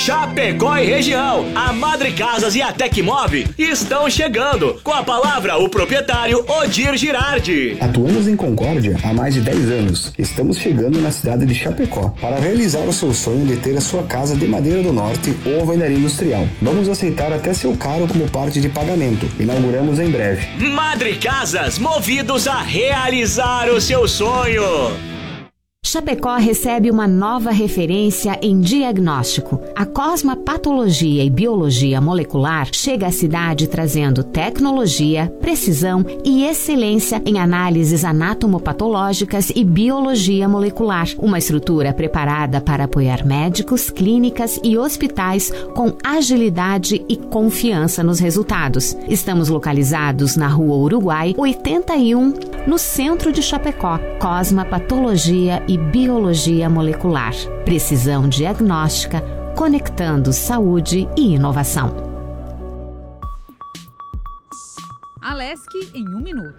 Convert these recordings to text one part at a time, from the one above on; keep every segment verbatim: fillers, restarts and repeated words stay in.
Chapecó e região. A Madre Casas e a Tecmove estão chegando. Com a palavra, o proprietário Odir Girardi. Atuamos em Concórdia há mais de dez anos. Estamos chegando na cidade de Chapecó para realizar o seu sonho de ter a sua casa de madeira do norte ou alvenaria industrial. Vamos aceitar até seu carro como parte de pagamento. Inauguramos em breve. Madre Casas, movidos a realizar o seu sonho. Chapecó recebe uma nova referência em diagnóstico. A Cosma Patologia e Biologia Molecular chega à cidade trazendo tecnologia, precisão e excelência em análises anatomopatológicas e biologia molecular. Uma estrutura preparada para apoiar médicos, clínicas e hospitais com agilidade e confiança nos resultados. Estamos localizados na Rua Uruguai, oitenta e um, no centro de Chapecó. Cosma Patologia e Biologia Molecular. Precisão diagnóstica, conectando saúde e inovação. Alesc em um minuto.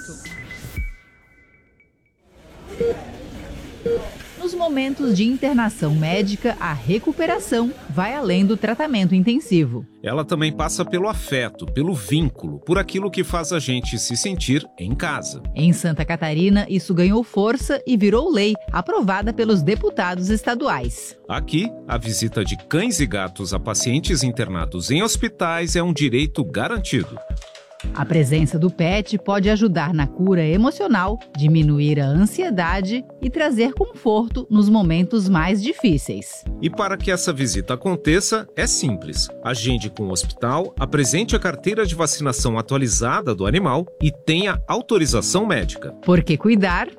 Nos momentos de internação médica, a recuperação vai além do tratamento intensivo. Ela também passa pelo afeto, pelo vínculo, por aquilo que faz a gente se sentir em casa. Em Santa Catarina, isso ganhou força e virou lei, aprovada pelos deputados estaduais. Aqui, a visita de cães e gatos a pacientes internados em hospitais é um direito garantido. A presença do pet pode ajudar na cura emocional, diminuir a ansiedade e trazer conforto nos momentos mais difíceis. E para que essa visita aconteça, é simples. Agende com o hospital, apresente a carteira de vacinação atualizada do animal e tenha autorização médica. Porque cuidar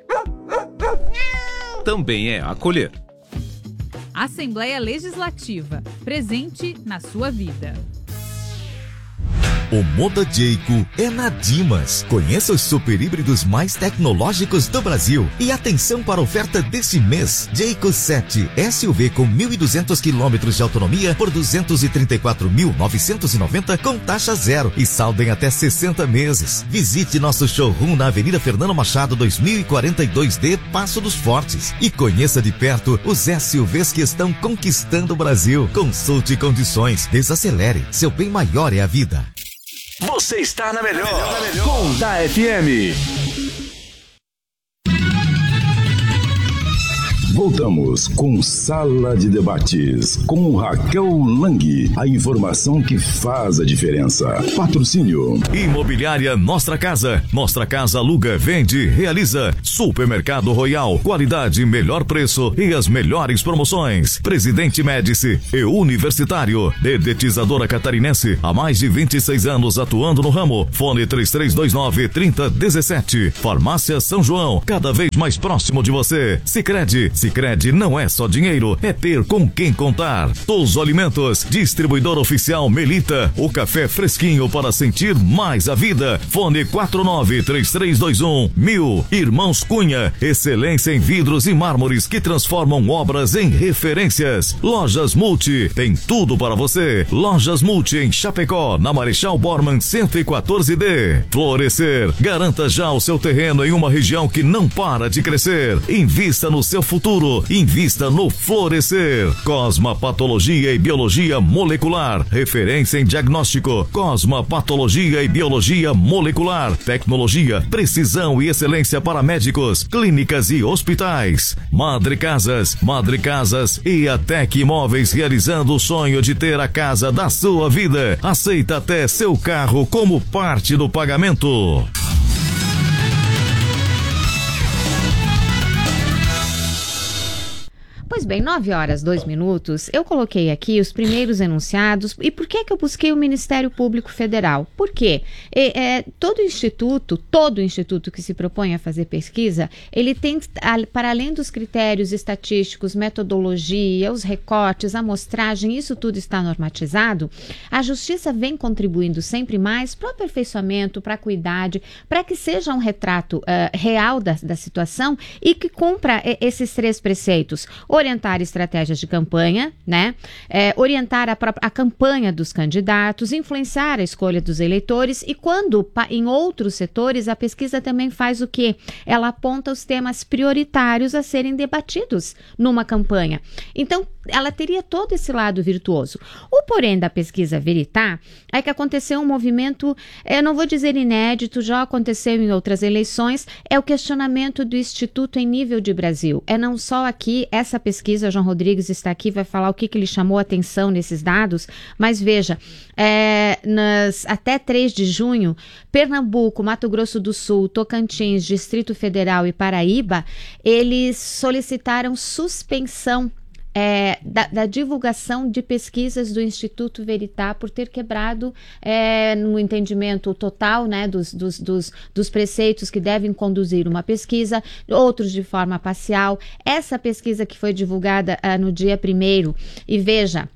também é acolher. Assembleia Legislativa, presente na sua vida. O Moda Jayco é na Dimas. Conheça os super híbridos mais tecnológicos do Brasil. E atenção para a oferta desse mês. Jayco sete S U V com mil e duzentos quilômetros de autonomia por duzentos e trinta e quatro mil novecentos e noventa com taxa zero e saldo em até sessenta meses. Visite nosso showroom na Avenida Fernando Machado dois mil e quarenta e dois D, Passo dos Fortes. E conheça de perto os S U Vs que estão conquistando o Brasil. Consulte condições. Desacelere. Seu bem maior é a vida. Você está na melhor, na melhor. Com da F M. Voltamos com Sala de Debates, com Raquel Lang. A informação que faz a diferença. Patrocínio. Imobiliária Nostra Casa. Nostra Casa aluga, vende, realiza. Supermercado Royal. Qualidade, melhor preço e as melhores promoções. Presidente Médici e Universitário. Dedetizadora Catarinense. Há mais de vinte e seis anos atuando no ramo. Fone três três dois nove, três zero um sete. Farmácia São João. Cada vez mais próximo de você. Sicredi. Sicredi não é só dinheiro, é ter com quem contar. Touso Alimentos, distribuidor oficial Melita, o café fresquinho para sentir mais a vida. Fone quatro nove três três dois um mil. Irmãos Cunha, excelência em vidros e mármores que transformam obras em referências. Lojas Multi, tem tudo para você. Lojas Multi em Chapecó, na Marechal Bormann cento e quatorze D. Florescer, garanta já o seu terreno em uma região que não para de crescer. Invista no seu futuro. Invista no Florescer. Cosma Patologia e Biologia Molecular. Referência em diagnóstico. Cosma Patologia e Biologia Molecular. Tecnologia, precisão e excelência para médicos, clínicas e hospitais. Madre Casas. Madre Casas e a Tec Imóveis, realizando o sonho de ter a casa da sua vida. Aceita até seu carro como parte do pagamento. Pois bem, nove horas, dois minutos, eu coloquei aqui os primeiros enunciados. E por que que eu busquei o Ministério Público Federal? Por quê? É, é, todo instituto, todo instituto que se propõe a fazer pesquisa, ele tem, para além dos critérios estatísticos, metodologia, os recortes, a amostragem, isso tudo está normatizado. A Justiça vem contribuindo sempre mais para o aperfeiçoamento, para a acuidade, para que seja um retrato uh, real da, da situação e que cumpra e, esses três preceitos. Orientar estratégias de campanha, né? É, orientar a, própria, a campanha dos candidatos, influenciar a escolha dos eleitores e quando, pa, em outros setores, a pesquisa também faz o quê? Ela aponta os temas prioritários a serem debatidos numa campanha. Então, ela teria todo esse lado virtuoso. O porém da pesquisa Veritá é que aconteceu um movimento, eu não vou dizer inédito, já aconteceu em outras eleições, é o questionamento do Instituto em nível de Brasil. É não só aqui, essa pesquisa, João Rodrigues está aqui, vai falar o que, que ele chamou a atenção nesses dados, mas veja, é, nas, até três de junho, Pernambuco, Mato Grosso do Sul, Tocantins, Distrito Federal e Paraíba, eles solicitaram suspensão É, da, da divulgação de pesquisas do Instituto Veritá por ter quebrado, é, no entendimento total, né, dos, dos, dos, dos preceitos que devem conduzir uma pesquisa, outros de forma parcial. Essa pesquisa que foi divulgada ah, no dia primeiro, e veja,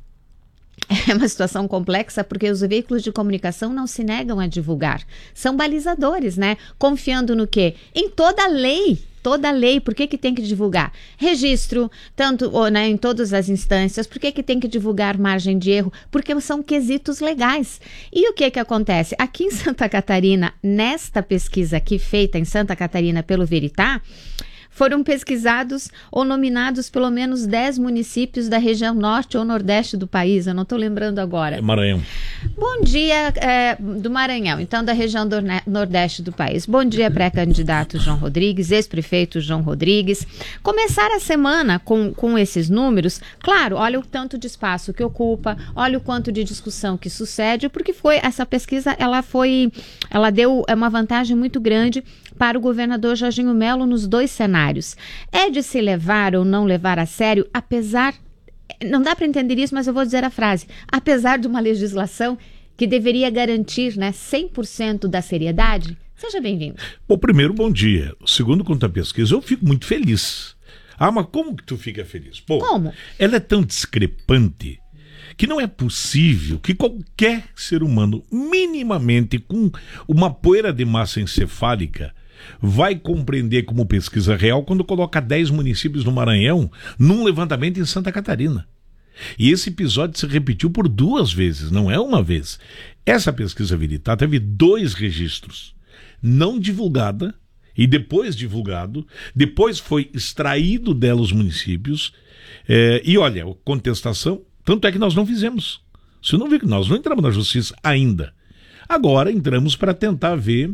é uma situação complexa porque os veículos de comunicação não se negam a divulgar. São balizadores, né? Confiando no quê? Em toda a lei. Toda a lei, por que que tem que divulgar? Registro, tanto ou, né, em todas as instâncias, por que que tem que divulgar margem de erro? Porque são quesitos legais. E o que que acontece? Aqui em Santa Catarina, nesta pesquisa aqui feita em Santa Catarina pelo Veritá, foram pesquisados ou nominados pelo menos dez municípios da região norte ou nordeste do país, eu não estou lembrando agora. É Maranhão. Bom dia, é, do Maranhão, então da região do nordeste do país. Bom dia, pré-candidato João Rodrigues, ex-prefeito João Rodrigues. Começar a semana com, com esses números, claro, olha o tanto de espaço que ocupa, olha o quanto de discussão que sucede, porque foi essa pesquisa, ela foi, ela deu uma vantagem muito grande para o governador Jorginho Melo nos dois cenários. É de se levar ou não levar a sério, apesar, não dá para entender isso, mas eu vou dizer a frase, apesar de uma legislação que deveria garantir, né, cem por cento da seriedade? Seja bem-vindo. Bom, primeiro, bom dia. Segundo, quanto à pesquisa, eu fico muito feliz. Ah, mas como que tu fica feliz? Pô, como? Ela é tão discrepante que não é possível que qualquer ser humano, minimamente com uma poeira de massa encefálica, vai compreender como pesquisa real quando coloca dez municípios no Maranhão num levantamento em Santa Catarina. E esse episódio se repetiu por duas vezes, não é uma vez. Essa pesquisa Veritá teve dois registros, não divulgada e depois divulgado, depois foi extraído dela os municípios, é, e olha, contestação, tanto é que nós não fizemos. Você não vê que nós não entramos na justiça ainda. Agora entramos para tentar ver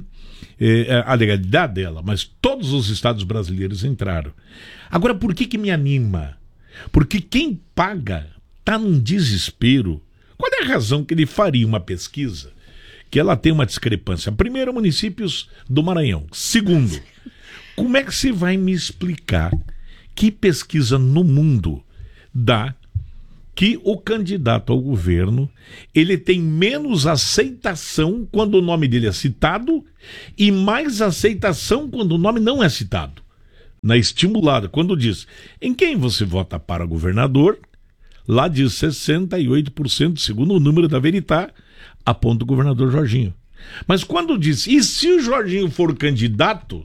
eh, a legalidade dela, mas todos os estados brasileiros entraram. Agora, por que que me anima? Porque quem paga está num desespero. Qual é a razão que ele faria uma pesquisa que ela tem uma discrepância? Primeiro, municípios do Maranhão. Segundo, como é que você vai me explicar que pesquisa no mundo dá que o candidato ao governo, ele tem menos aceitação quando o nome dele é citado e mais aceitação quando o nome não é citado? Na estimulada, quando diz em quem você vota para governador, lá diz sessenta e oito por cento, segundo o número da Veritá, aponta o governador Jorginho. Mas quando diz, e se o Jorginho for candidato,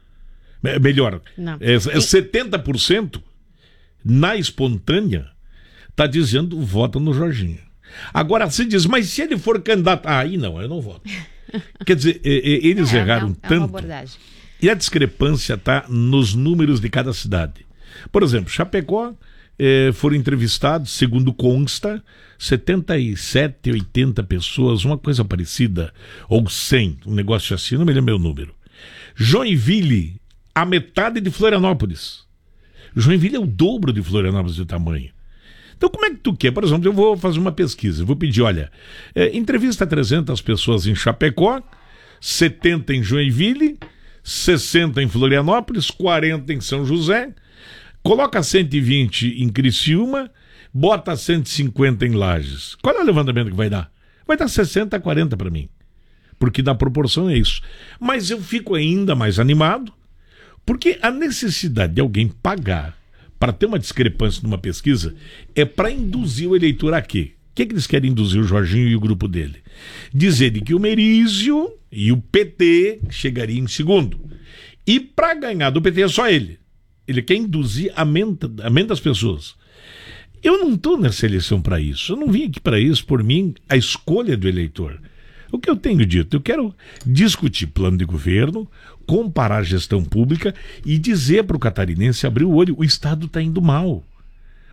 melhor, é, é setenta por cento, na espontânea, está dizendo, vota no Jorginho. Agora se diz, mas se ele for candidato, ah, aí não, eu não voto. Quer dizer, eles é, erraram é, é tanto. E a discrepância está nos números de cada cidade. Por exemplo, Chapecó, eh, foram entrevistados, segundo consta, setenta e sete, oitenta pessoas, uma coisa parecida, ou cem, um negócio assim, não me lembro o número. Joinville, a metade de Florianópolis. Joinville é o dobro de Florianópolis de tamanho. Então como é que tu quer? Por exemplo, eu vou fazer uma pesquisa, eu vou pedir, olha, é, entrevista trezentas pessoas em Chapecó, setenta em Joinville, sessenta em Florianópolis, quarenta em São José, coloca cento e vinte em Criciúma, bota cento e cinquenta em Lages. Qual é o levantamento que vai dar? Vai dar sessenta a quarenta para mim, porque na proporção é isso. Mas eu fico ainda mais animado, porque a necessidade de alguém pagar para ter uma discrepância numa pesquisa é para induzir o eleitor a quê? O que, é que eles querem induzir o Jorginho e o grupo dele? Dizerem que o Merizio e o P T chegariam em segundo. E para ganhar do P T é só ele. Ele quer induzir a mente, a mente das pessoas. Eu não estou nessa eleição para isso. Eu não vim aqui para isso, por mim, a escolha do eleitor. O que eu tenho dito? Eu quero discutir plano de governo, comparar a gestão pública e dizer para o catarinense abrir o olho, o Estado está indo mal.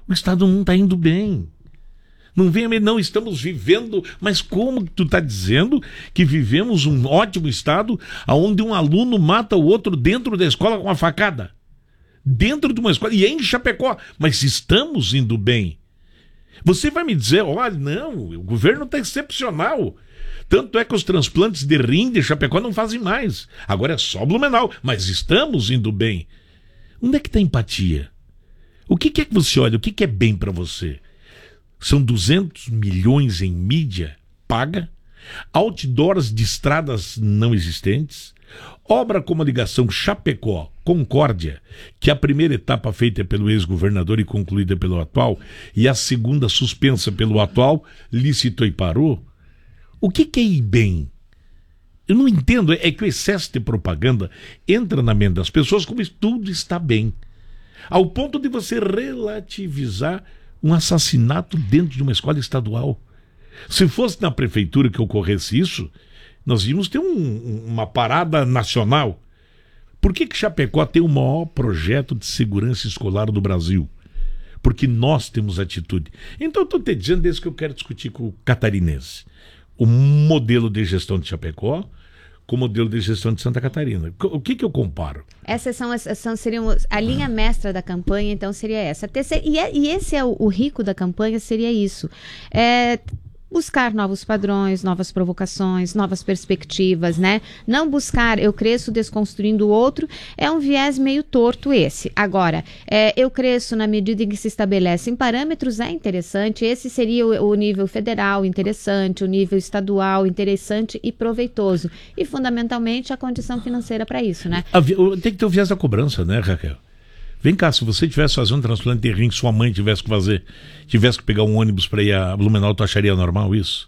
O Estado não está indo bem. Não venha, não estamos vivendo, mas como tu está dizendo que vivemos um ótimo Estado onde um aluno mata o outro dentro da escola com uma facada? Dentro de uma escola, e é em Chapecó, mas estamos indo bem. Você vai me dizer, olha, não, o governo está excepcional. Tanto é que os transplantes de rim de Chapecó não fazem mais. Agora é só Blumenau, mas estamos indo bem. Onde é que está a empatia? O que, que é que você olha? O que, que é bem para você? São duzentos milhões em mídia paga, outdoors de estradas não existentes, obra como a ligação Chapecó-Concórdia, que a primeira etapa feita pelo ex-governador e concluída pelo atual, e a segunda suspensa pelo atual, licitou e parou. O que, que é ir bem? Eu não entendo, é que o excesso de propaganda entra na mente das pessoas como se tudo está bem, ao ponto de você relativizar um assassinato dentro de uma escola estadual. Se fosse na prefeitura que ocorresse isso, nós íamos ter um, uma parada nacional. Por que que Chapecó tem o maior projeto de segurança escolar do Brasil? Porque nós temos atitude. Então eu estou te dizendo desse que eu quero discutir com o catarinense. O modelo de gestão de Chapecó com o modelo de gestão de Santa Catarina. O que que eu comparo? Essas são, as, são seriam a linha mestra da campanha, então seria essa. Terceira, e, é, e esse é o, o rico da campanha, seria isso. É... buscar novos padrões, novas provocações, novas perspectivas, né? Não buscar, eu cresço desconstruindo o outro, é um viés meio torto esse. Agora, é, eu cresço na medida em que se estabelecem parâmetros, é interessante, esse seria o, o nível federal interessante, o nível estadual interessante e proveitoso. E, fundamentalmente, a condição financeira para isso, né? Tem que ter o viés da cobrança, né, Raquel? Vem cá, se você tivesse fazendo um transplante de rim, sua mãe tivesse que fazer, tivesse que pegar um ônibus para ir a Blumenau, tu acharia normal isso?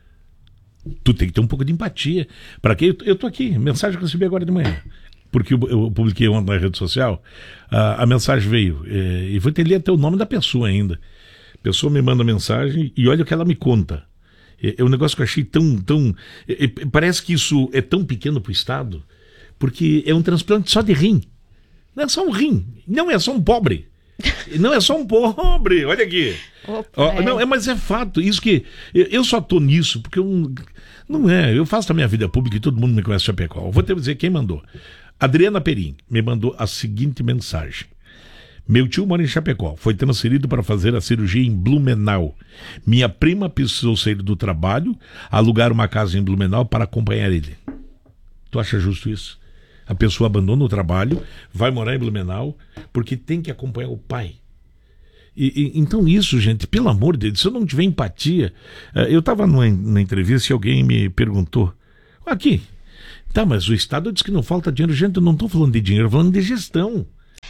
Tu tem que ter um pouco de empatia. Para quê? Eu tô aqui, mensagem que eu recebi agora de manhã, porque eu, eu publiquei ontem na rede social, a, a mensagem veio, é, e vou ter que ler até o nome da pessoa ainda. A pessoa me manda mensagem e olha o que ela me conta. É, é um negócio que eu achei tão... tão é, é, parece que isso é tão pequeno para o Estado, porque é um transplante só de rim. Não é só um rim, não é só um pobre. Não é só um pobre, olha aqui. Opa, oh, é. Não, é, mas é fato, isso que eu só tô nisso, porque eu não é, eu faço a minha vida pública e todo mundo me conhece Chapecó. Eu vou ter que dizer quem mandou. Adriana Perim me mandou a seguinte mensagem: meu tio mora em Chapecó, foi transferido para fazer a cirurgia em Blumenau. Minha prima precisou sair do trabalho, alugar uma casa em Blumenau para acompanhar ele. Tu acha justo isso? A pessoa abandona o trabalho, vai morar em Blumenau, porque tem que acompanhar o pai. E, e, então isso, gente, pelo amor de Deus, se eu não tiver empatia... Eu estava na entrevista e alguém me perguntou, aqui, tá, mas o Estado diz que não falta dinheiro. Gente, eu não estou falando de dinheiro, eu estou falando de gestão.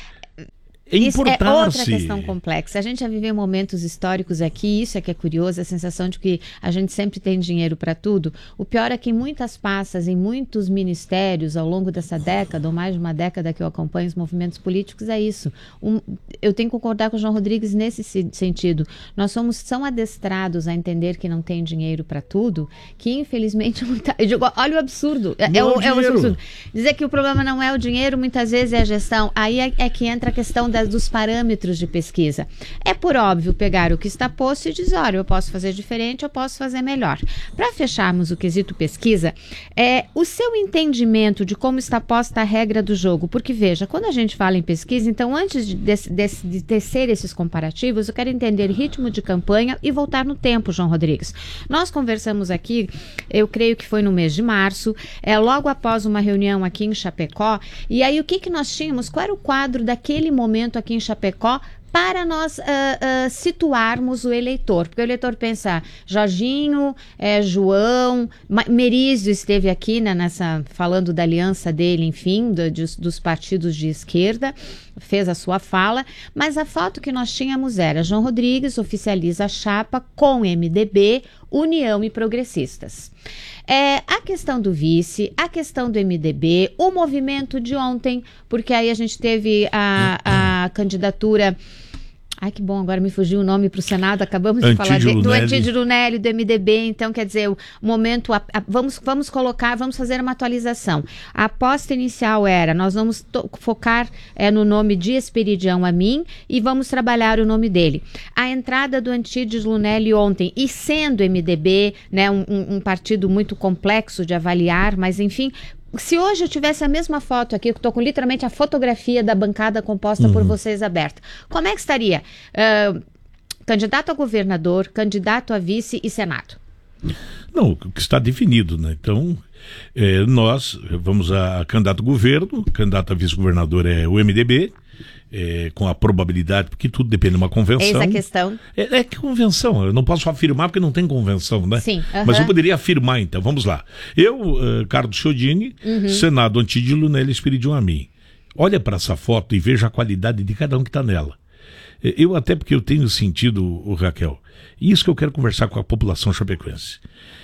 É isso é outra questão complexa. A gente já viveu momentos históricos aqui, isso é que é curioso, a sensação de que a gente sempre tem dinheiro para tudo. O pior é que em muitas pastas, em muitos ministérios, ao longo dessa década, ou mais de uma década que eu acompanho os movimentos políticos, é isso. Um, eu tenho que concordar com o João Rodrigues nesse sentido. Nós somos tão adestrados a entender que não tem dinheiro para tudo, que infelizmente... Muita, eu digo, olha o absurdo. É, é, o, é o absurdo. Dizer que o problema não é o dinheiro, muitas vezes é a gestão. Aí é, é que entra a questão da dos parâmetros de pesquisa. É por óbvio pegar o que está posto e dizer, olha, eu posso fazer diferente, eu posso fazer melhor. Para fecharmos o quesito pesquisa, é o seu entendimento de como está posta a regra do jogo, porque veja, quando a gente fala em pesquisa, então antes de, de, de, de tecer esses comparativos, eu quero entender ritmo de campanha e voltar no tempo, João Rodrigues. Nós conversamos aqui, eu creio que foi no mês de março, é, logo após uma reunião aqui em Chapecó, e aí o que, que nós tínhamos? Qual era o quadro daquele momento aqui em Chapecó para nós uh, uh, situarmos o eleitor? Porque o eleitor pensa, Jorginho, é, João, Merizio esteve aqui, né, nessa, falando da aliança dele, enfim, do, de, dos partidos de esquerda, fez a sua fala, mas a foto que nós tínhamos era João Rodrigues oficializa a chapa com M D B, União e Progressistas. É, a questão do vice, a questão do M D B, o movimento de ontem, porque aí a gente teve a, a candidatura Ai, que bom, agora me fugiu o nome para o Senado, acabamos de Antídio falar de, do Lunelli. Antídio Lunelli, do M D B, então quer dizer, o momento, a, a, vamos, vamos colocar, vamos fazer uma atualização. A aposta inicial era, nós vamos to, focar é, no nome de Esperidião Amin e vamos trabalhar o nome dele. A entrada do Antídio Lunelli ontem, e sendo M D B, né, um, um, um partido muito complexo de avaliar, mas enfim... Se hoje eu tivesse a mesma foto aqui, eu estou com literalmente a fotografia da bancada composta uhum. por vocês aberta, como é que estaria? Uh, candidato a governador, candidato a vice e Senado? Não, o que está definido, né? Então, é, nós vamos a, a candidato a governo, candidato a vice-governador é o M D B, é, com a probabilidade, porque tudo depende de uma convenção. Eis a questão. É, é que convenção, eu não posso afirmar porque não tem convenção, né? Sim. Uh-huh. Mas eu poderia afirmar, então, vamos lá. Eu, uh, Carlos Chiodini, uhum. Senado Antídio Lunelli, Esperidião Amin. Olha para essa foto e veja a qualidade de cada um que está nela. Eu até porque eu tenho sentido, o Raquel, e isso que eu quero conversar com a população chapecoense.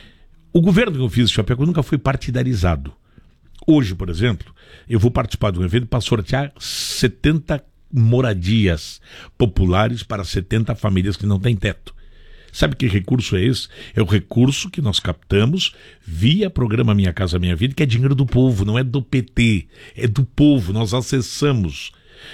O governo que eu fiz de Chapecó nunca foi partidarizado. Hoje, por exemplo, eu vou participar de um evento para sortear setenta moradias populares para setenta famílias que não têm teto. Sabe que recurso é esse? É o recurso que nós captamos via programa Minha Casa Minha Vida, que é dinheiro do povo, não é do P T, é do povo, nós acessamos.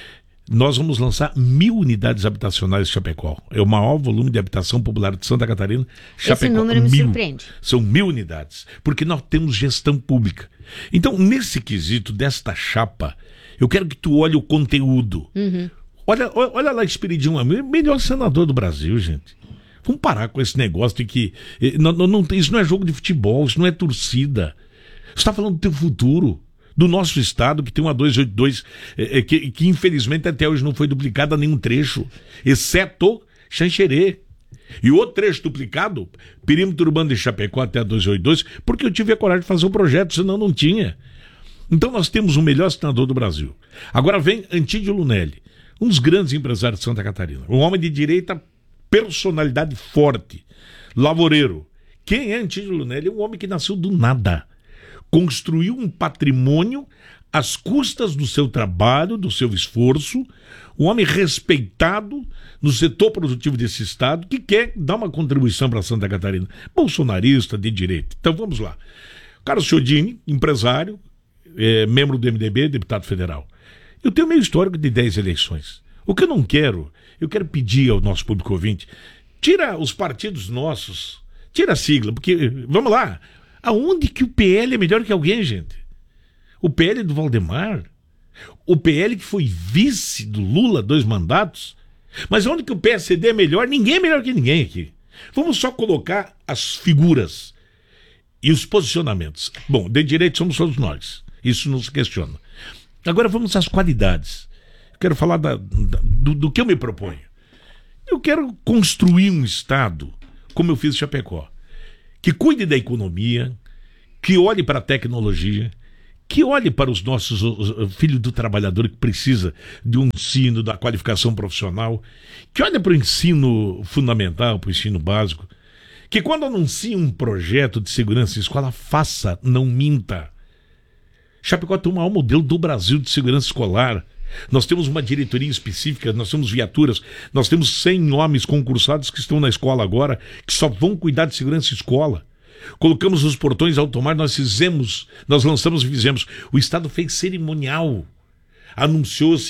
Nós vamos lançar mil unidades habitacionais de Chapecó. É o maior volume de habitação popular de Santa Catarina. Chapecó, esse número me mil. surpreende. São mil unidades, porque nós temos gestão pública. Então, nesse quesito desta chapa, eu quero que tu olhe o conteúdo. Uhum. Olha, olha lá, Esperidião Amin, melhor senador do Brasil, gente. Vamos parar com esse negócio de que... Não, não, não, isso não é jogo de futebol, isso não é torcida. Você está falando do teu futuro, do nosso estado, que tem uma duzentos e oitenta e dois, é, que, que infelizmente até hoje não foi duplicada nenhum trecho, exceto Xanxerê. E o outro trecho duplicado, perímetro urbano de Chapecó até a duzentos e oitenta e dois, porque eu tive a coragem de fazer o projeto, senão não tinha. Então nós temos o melhor senador do Brasil. Agora vem Antídio Lunelli, um dos grandes empresários de Santa Catarina. Um homem de direita, personalidade forte, lavoureiro. Quem é Antídio Lunelli? É um homem que nasceu do nada. Construiu um patrimônio às custas do seu trabalho, do seu esforço, um homem respeitado no setor produtivo desse estado, que quer dar uma contribuição para Santa Catarina. Bolsonarista de direita. Então vamos lá. Carlos Chiodini, empresário, é, membro do M D B, deputado federal. Eu tenho meio histórico de dez eleições. O que eu não quero, eu quero pedir ao nosso público ouvinte, tira os partidos nossos, tira a sigla, porque, vamos lá, aonde que o P L é melhor que alguém, gente? O P L do Valdemar? O P L que foi vice do Lula, dois mandatos? Mas onde que o P S D é melhor? Ninguém é melhor que ninguém aqui. Vamos só colocar as figuras e os posicionamentos. Bom, de direito somos todos nós. Isso não se questiona. Agora vamos às qualidades. Quero falar da, da, do, do que eu me proponho. Eu quero construir um estado, como eu fiz em Chapecó, que cuide da economia, que olhe para a tecnologia, que olhe para os nossos os filhos do trabalhador que precisa de um ensino, da qualificação profissional, que olhe para o ensino fundamental, para o ensino básico, que quando anuncia um projeto de segurança em escola, faça, não minta. Chapecó tem o maior modelo do Brasil de segurança escolar. Nós temos uma diretoria específica, nós temos viaturas, nós temos cem homens concursados que estão na escola agora, que só vão cuidar de segurança em escola. Colocamos os portões automáticos, nós fizemos, nós lançamos e fizemos. O Estado fez cerimonial, anunciou-se